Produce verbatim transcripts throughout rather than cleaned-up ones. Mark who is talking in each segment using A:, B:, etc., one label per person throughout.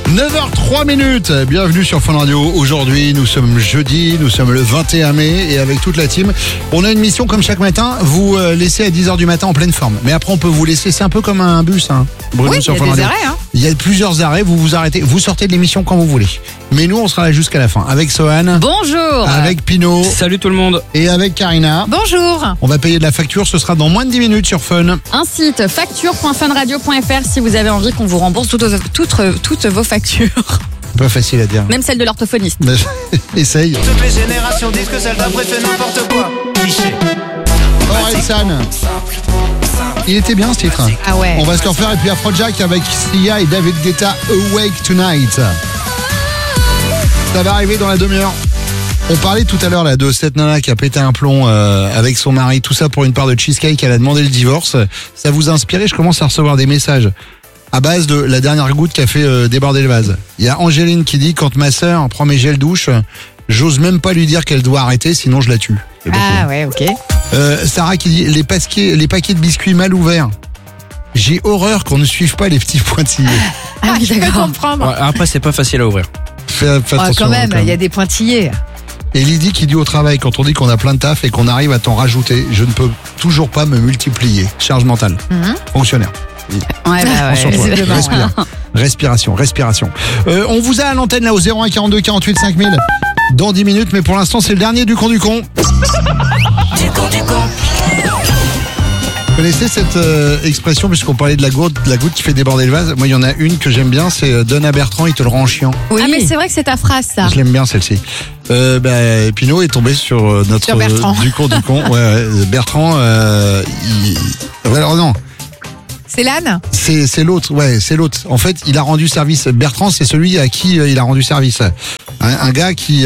A: neuf heures trois minutes, bienvenue sur Fun Radio. Aujourd'hui, nous sommes jeudi, nous sommes le vingt et un mai et avec toute la team, on a une mission comme chaque matin, vous euh, laisser à dix heures du matin en pleine forme. Mais après, on peut vous laisser, c'est un peu comme un bus, hein. Bruno,
B: oui,
A: sur
B: il y a
A: Fun
B: des
A: Radio.
B: arrêts, hein.
A: Il y a plusieurs arrêts, vous vous arrêtez, vous sortez de l'émission quand vous voulez. Mais nous, on sera là jusqu'à la fin avec Sohan,
B: Bonjour.
A: avec Pino
C: Salut tout le monde.
A: et avec Karina.
B: Bonjour.
A: On va payer de la facture, ce sera dans moins de dix minutes sur Fun.
B: Un site facture point fun radio point f r si vous avez envie qu'on vous rembourse toutes, toutes, toutes vos factures.
A: Pas facile à dire.
B: Même celle de l'orthophoniste.
A: Essaye.
D: Toutes les générations disent que celle d'après fait n'importe quoi. Cliché.
A: Orelsan. Il était bien ce titre.
B: Ah ouais.
A: On va se le refaire et puis Afrojack avec Sia et David Guetta, Awake Tonight. Ça va arriver dans la demi-heure. On parlait tout à l'heure là de cette nana qui a pété un plomb euh, avec son mari, tout ça pour une part de cheesecake, elle a demandé le divorce. Ça vous a inspiré? Je commence à recevoir des messages à base de la dernière goutte qui a fait euh, déborder le vase. Il y a Angéline qui dit: quand ma sœur prend mes gels douche, j'ose même pas lui dire qu'elle doit arrêter, sinon je la tue. C'est beaucoup.
B: Ah ouais, ok.
A: Euh, Sarah qui dit: les paquets, les paquets de biscuits mal ouverts. J'ai horreur qu'on ne suive pas les petits pointillés.
B: Ah oui,
E: je peux
B: d'accord.
E: comprendre.
C: Ouais, après, c'est pas facile à ouvrir.
A: Fais, fais
E: Ah,
A: attention.
E: quand même,
A: hein,
E: il y a des pointillés.
A: Et Lydie qui dit au travail, quand on dit qu'on a plein de taf et qu'on arrive à t'en rajouter, je ne peux toujours pas me multiplier. Charge mentale.
B: Mhm.
A: Fonctionnaire.
B: Ouais, bah
A: Prends sur
B: ouais.
A: toi.
B: visiblement,
A: Respire. Respiration, respiration. Euh, on vous a à l'antenne là au zéro un quarante-deux quarante-huit cinq mille dans dix minutes, mais pour l'instant c'est le dernier du con du con. Vous connaissez cette euh, expression, puisqu'on parlait de la goutte, de la goutte qui fait déborder le vase? Moi, il y en a une que j'aime bien, c'est euh, donne à Bertrand, il te le rend chiant.
E: Oui,
B: Ah mais c'est vrai que c'est ta phrase ça.
A: Je l'aime bien celle-ci. Euh, bah, Pinot est tombé sur euh, notre
E: Sur Bertrand.
A: euh, du con du con. Ouais, ouais, Bertrand, euh, il... ouais, alors non,
E: c'est l'âne.
A: c'est c'est l'autre. Ouais, c'est l'autre. En fait, il a rendu service. Bertrand, c'est celui à qui euh, il a rendu service. Un, un gars qui,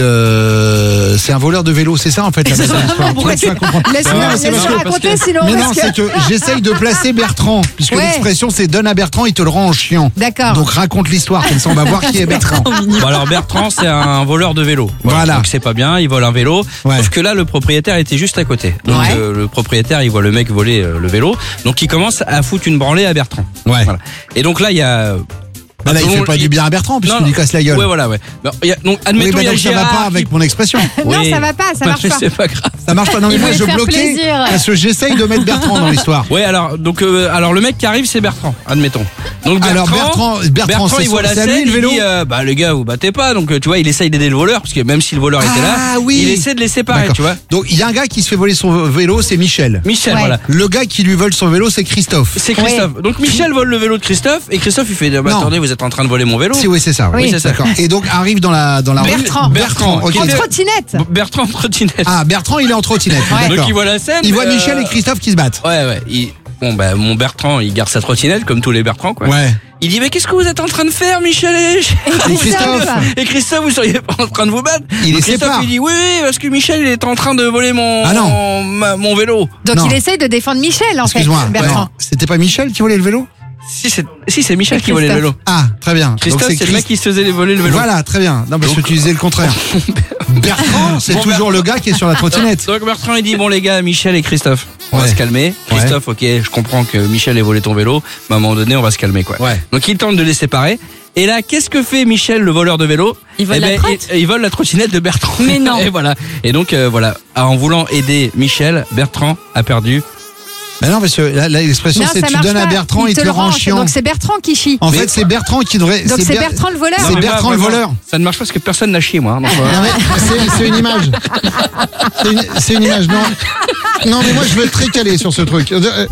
A: euh, c'est un voleur de vélo. C'est ça en fait. La base de l'histoire.
E: Pourquoi
A: Tu vas
E: c'est-
A: comprendre.
E: Laisse-moi
A: Non, c'est
E: laisse-moi
A: parce que-
E: raconter sinon.
A: Mais non,
E: parce que-
A: c'est que j'essaye de placer Bertrand, puisque
E: Ouais.
A: l'expression c'est donne à Bertrand, il te le rend en chiant.
E: D'accord.
A: Donc raconte l'histoire, comme ça on va voir qui est Bertrand.
C: Bon, alors Bertrand, c'est un voleur de vélo.
A: Voilà.
C: Donc c'est pas bien, il vole un vélo.
A: Ouais.
C: Sauf que là, le propriétaire était juste à côté. Donc
E: Ouais.
C: euh, le propriétaire, il voit le mec voler euh, le vélo. Donc il commence à foutre une branlée à Bertrand.
A: Ouais.
C: Voilà. Et donc là, il y a...
A: Bah là, il
C: Selon-
A: fait pas du bien à Bertrand, puisqu'il
C: Non,
A: lui casse la gueule.
C: Ouais, voilà, ouais. Bon, il y a- donc
A: Oui,
C: admettons,
A: bah
C: il y a
A: donc ça va
C: Gérard
A: pas avec
C: qui-
A: mon expression.
E: Non,
C: Oui.
E: ça va pas, ça
C: Bah,
E: marche
C: mais
E: pas.
C: c'est pas grave.
A: Ça marche pas. Non, mais
B: Il
A: moi
B: voulait
A: je
B: faire
A: bloquais
B: plaisir.
A: parce que j'essaye de mettre Bertrand dans l'histoire.
C: Ouais, alors donc euh, alors le mec qui arrive, c'est Bertrand, admettons. Donc Bertrand,
A: Alors Bertrand, Bertrand, c'est
C: il voit
A: son-
C: la
A: c'est à lui,
C: scène,
A: le
C: il
A: vélo.
C: dit euh, bah les gars, vous battez pas. Donc euh, tu vois, il essaye d'aider le voleur parce que même si le voleur était là,
A: Ah oui.
C: il essaie de les séparer,
A: D'accord.
C: tu vois.
A: Donc il y a un gars qui se fait voler son vélo, c'est Michel.
C: Michel,
E: Ouais.
C: voilà.
A: Le gars qui lui vole son vélo, c'est Christophe.
C: C'est Christophe. Donc Michel vole le vélo de Christophe et Christophe il fait bah,
A: Non.
C: attendez, vous êtes en train de voler mon vélo.
A: Si oui, c'est ça.
E: Oui.
C: Oui, c'est ça.
A: D'accord. Et donc arrive dans la dans la rue-
E: Bertrand.
A: Bertrand. ok.
E: En
C: Qui-
E: trottinette.
C: Bertrand en trottinette.
A: Ah, Bertrand, il est en trottinette.
E: Ouais.
C: Donc
A: D'accord.
C: il voit la scène.
A: Il voit
C: euh,
A: Michel et Christophe qui se battent.
C: Ouais, ouais. Il- Bon bah mon Bertrand, il garde sa trottinette comme tous les Bertrands quoi.
A: Ouais.
C: Il dit mais qu'est-ce que vous êtes en train de faire, Michel et
A: Et Christophe.
C: Et Christophe, vous seriez pas en train de vous battre?
A: Il les
C: Donc Christophe,
A: sépare.
C: il dit oui, oui, parce que Michel, il est en train de voler mon,
A: Ah non.
C: mon, ma- mon vélo.
E: Donc
A: Non.
E: il essaye de défendre Michel en fait.
A: Excuse-moi.
E: Bertrand.
A: Ouais. C'était pas Michel qui volait le vélo?
C: Si c'est, si c'est Michel
E: Et
C: qui volait le vélo.
A: Ah, très bien.
C: Christophe,
A: Donc
C: c'est le
A: Christ-
C: mec qui se faisait voler le vélo.
A: Voilà, très bien. Non, parce que
C: Donc-
A: tu disais le contraire. Bertrand, c'est
C: Bon,
A: toujours le gars qui est sur la trottinette.
C: Donc Bertrand, il dit bon les gars, Michel et Christophe, on
A: Ouais.
C: va se calmer. Christophe, ok, je comprends que Michel ait volé ton vélo, mais à un moment donné, on va se calmer quoi.
A: Ouais.
C: Donc il tente de les séparer. Et là, qu'est-ce que fait Michel, le voleur de vélo?
B: Il vole
C: Eh
B: la
C: ben,
B: trotte
C: il, il vole la trottinette de Bertrand.
B: Mais non.
C: Et voilà. Et donc euh, voilà, en voulant aider Michel, Bertrand a perdu.
A: Mais non, parce que là, là, l'expression
E: Non,
A: c'est
E: ça
A: tu
E: marche
A: donnes à
E: pas.
A: Bertrand, il te le rend
E: range.
A: chiant.
E: Donc c'est Bertrand qui chie.
A: En
C: Mais-
A: fait, c'est Bertrand qui devrait.
E: Donc c'est
A: Ber-
E: Bertrand le voleur.
A: C'est
C: Non, mais
A: Bertrand
C: moi,
A: le
C: moi,
A: voleur.
C: Ça ne marche pas parce que personne n'a chié moi. hein, donc, euh,
A: Non, mais c'est- c'est une image. C'est une, c'est une image, non. Non, mais moi je veux être très calé sur ce truc. Euh,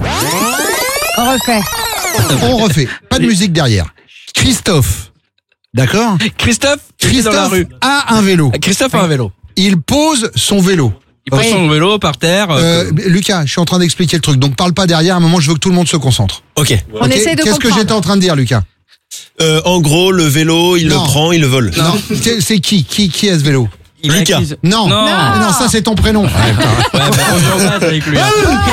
E: On refait.
A: On refait. Pas de musique derrière. Christophe. D'accord?
C: Christophe, il est dans la
A: Christophe
C: rue.
A: a un vélo.
C: Christophe a un vélo.
A: Il pose son vélo.
C: Il pose son vélo par terre.
A: Euh,
C: euh,
A: Lucas, je suis en train d'expliquer le truc, donc parle pas derrière. À un moment, je veux que tout le monde se concentre.
F: Ok.
E: On
A: Ok
E: essaie de
A: Qu'est-ce que
E: comprendre.
A: j'étais en train de dire, Lucas?
F: Euh, en gros, le vélo, il
A: Non.
F: le prend, il le vole.
A: Non. C'est c'est qui Qui qui a ce vélo?
C: il
F: Lucas.
C: accuse-
A: Non.
C: Non.
A: Mais non, ça c'est ton prénom.
C: Ouais, bah, on se repasse avec lui. hein.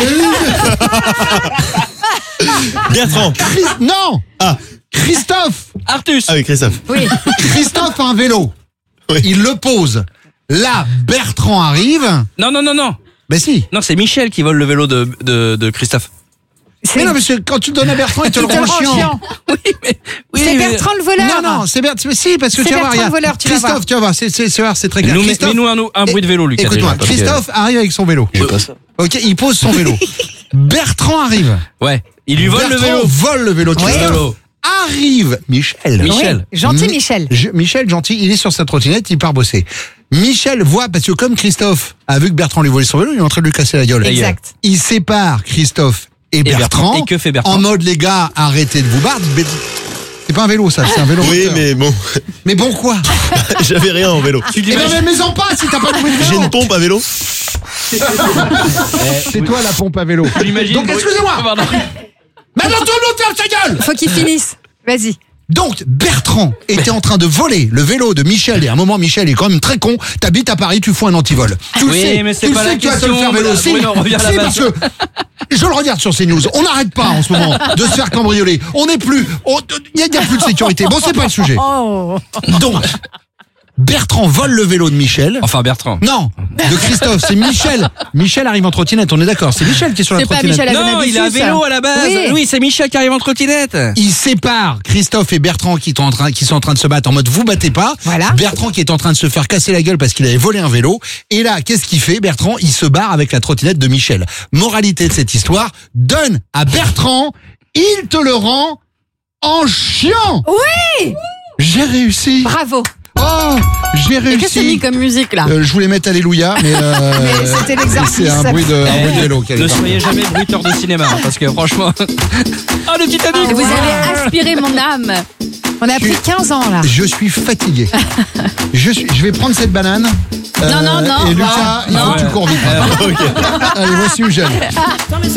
F: Bertrand.
A: Chris- Non.
F: Ah.
A: Christophe.
C: Artus.
F: Ah oui, Christophe.
E: Oui.
A: Christophe a un vélo.
F: Oui.
A: Il le pose. Là, Bertrand arrive.
C: Non, non, non, non.
A: Ben si.
C: Non, c'est Michel qui vole le vélo de, de, de Christophe.
A: Mais non, parce que quand tu donnes à Bertrand, il te le
E: Il te le
A: rend
E: rend
A: chiant.
E: chiant.
C: Oui, mais. Oui,
E: C'est
C: mais-
E: Bertrand le voleur.
A: Non, non, c'est Bertrand. Si, parce que
E: C'est
A: tu vas voir,
E: Bertrand
A: regarde.
E: le voleur, tu vas
A: Christophe,
E: voir.
A: tu vas voir, c'est, c'est, c'est, c'est très clair.
C: Nous,
A: Christophe,
C: mets-nous un, un bruit de vélo, Lucas.
A: écoute-moi,
C: déjà, parce que-
A: Christophe arrive avec son vélo.
F: J'ai pas ça.
A: Ok, il pose son vélo. Bertrand arrive.
C: Ouais, il lui vole le
A: Bertrand
C: vélo.
A: vole le vélo de
C: Ouais.
A: Christophe.
C: Vélo.
A: Arrive Michel.
C: Michel.
E: Oui, gentil
A: Mi-
E: Michel.
A: Je- Michel, gentil, il est sur sa trottinette, il part bosser. Michel voit, parce que comme Christophe a vu que Bertrand lui volait son vélo, il est en train de lui casser la gueule.
E: Exact.
A: Il sépare Christophe et, Bertrand.
C: Et que fait Bertrand?
A: En mode, les gars, arrêtez de vous battre. Mais- C'est pas un vélo, ça, c'est un vélo.
F: Oui,
A: moteur.
F: mais bon,
A: Mais bon, quoi?
F: j'avais rien en vélo.
C: Tu
A: Eh ben, mais mets-en pas si t'as pas de vélo.
F: J'ai une pompe à vélo.
A: C'est toi la pompe à vélo.
C: l'imagines?
A: Donc, excusez-moi.
C: Pardon.
A: Maintenant, tout le monde ferme sa gueule.
E: Faut qu'il finisse. Vas-y.
A: Donc, Bertrand était en train de voler le vélo de Michel. Et à un moment, Michel est quand même très con. T'habites à Paris, tu fous un antivol. Tu le
C: Oui,
A: sais.
C: mais c'est
A: tu
C: pas
A: le sais
C: la
A: que tu vas te le
C: question,
A: faire vélo.
C: Bruno,
A: Si,
C: Bruno, reviens à la
A: si,
C: base.
A: parce que je le regarde sur CNews. On n'arrête pas en ce moment de se faire cambrioler. On n'est plus. Il n'y a, y a plus de sécurité. Bon, c'est pas le sujet.
E: Oh.
A: Donc, Bertrand vole le vélo de Michel.
C: Enfin, Bertrand.
A: Non, de Christophe, c'est Michel. Michel arrive en trottinette, on est d'accord. C'est Michel qui est sur la
B: C'est pas
A: trottinette.
B: Michel
C: Non, il a un vélo à la base.
E: Oui.
C: Oui, c'est Michel qui arrive en trottinette.
A: Il sépare Christophe et Bertrand qui sont en train, qui sont en train de se battre en mode vous battez pas.
E: Voilà.
A: Bertrand qui est en train de se faire casser la gueule parce qu'il avait volé un vélo. Et là, qu'est-ce qu'il fait, Bertrand? Il se barre avec la trottinette de Michel. Moralité de cette histoire, donne à Bertrand, il te le rend en chiant.
E: Oui.
A: J'ai réussi.
E: Bravo.
A: Oh, j'ai
B: Et qu'est-ce que c'est mis
A: réussi.
B: comme musique là?
A: Euh, je voulais mettre Alléluia, mais, euh,
E: Mais c'était l'exorcisme.
A: c'est un bruit de, un bruit de vélo. qui
C: Ne
A: allait
C: soyez jamais bruiteur de cinéma, hein, parce que franchement. Ah, le Titanic.
B: Vous avez aspiré mon âme.
E: On a pris quinze ans là.
A: Je suis fatigué. je, suis, je vais prendre cette banane.
B: Non, non, non,
A: Et
B: non,
A: Lucas, il faut
C: non.
A: que tu cours vite.
C: Euh,
A: Allez, voici Eugène.